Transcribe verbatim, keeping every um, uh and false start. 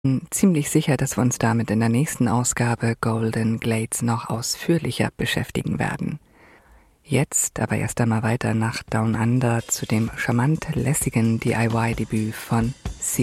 Ziemlich sicher, dass wir uns damit in der nächsten Ausgabe Golden Glades noch ausführlicher beschäftigen werden. Jetzt aber erst einmal weiter nach Down Under zu dem charmant lässigen D I Y-Debüt von